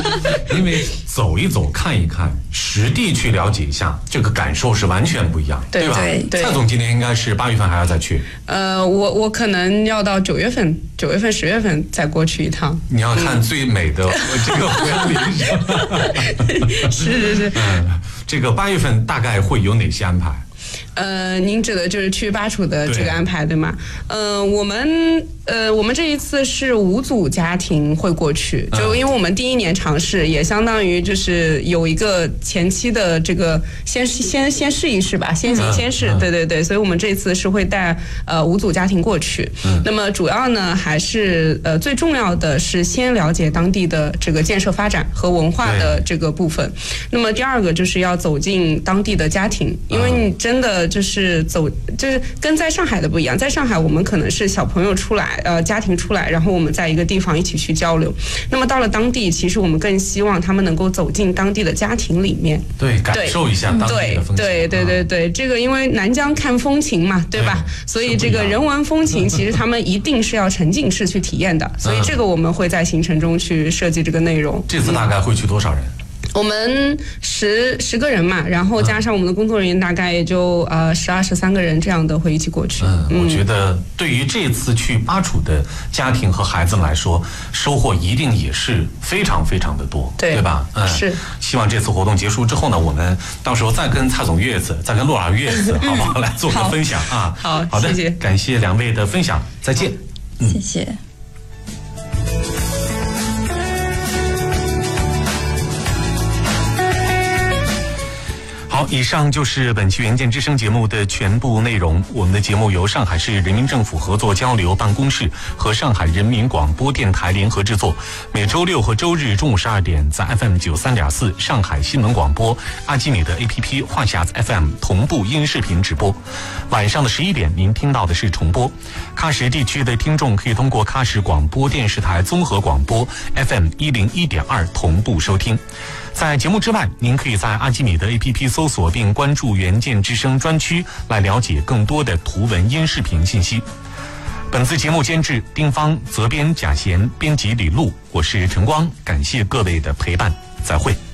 因为走一走、看一看，实地去了解一下，这个感受是完全不一样，对吧？ 对。 蔡总今年应该是8月份还要再去。 我可能要到9月份、10月份再过去一趟。 你要看最美的这个胡杨林是。 这个8月份大概会有哪些安排？ 您指的就是去巴楚的这个安排，对吗？我们这一次是5组家庭会过去，就因为我们第1年尝试，也相当于就是有一个前期的这个先试一试吧，先试，对，所以我们这一次是会带5组家庭过去。那么主要呢还是最重要的是先了解当地的这个建设发展和文化的这个部分。那么第2个就是要走进当地的家庭，因为你真的就是跟在上海的不一样，在上海我们可能是小朋友出来，家庭出来，然后我们在一个地方一起去交流。那么到了当地，其实我们更希望他们能够走进当地的家庭里面， 对，感受一下当地的风情。 对，这个因为南疆看风情嘛，对吧？所以这个人文风情，其实他们一定是要沉浸式去体验的。所以这个我们会在行程中去设计这个内容。 这次大概会去多少人？ 我们10个人嘛，然后加上我们的工作人员，大概也就12、13个人这样的会一起过去。 我觉得对于这次去巴楚的家庭和孩子们来说，收获一定也是非常非常的多，对吧？ 是。 希望这次活动结束之后呢，我们到时候再跟蔡总约一次，再跟洛尔约一次，好不好？来做个分享啊！好的，谢谢，感谢2位的分享，再见。 谢谢。 好，以上就是本期原件之声节目的全部内容。我们的节目由上海市人民政府合作交流办公室和上海人民广播电台联合制作，每周6和周日中午12点在 FM 93.4上海新闻广播、阿基米德 APP、话匣子 FM 同步音视频直播。晚上的11点您听到的是重播。喀什地区的听众可以通过喀什广播电视台综合广播 FM 101.2同步收听。在节目之外，您可以在阿基米德 APP 搜索并关注原件之声专区，来了解更多的图文音视频信息。本次节目监制丁芳，责编贾贤，编辑李璐，我是陈光，感谢各位的陪伴，再会。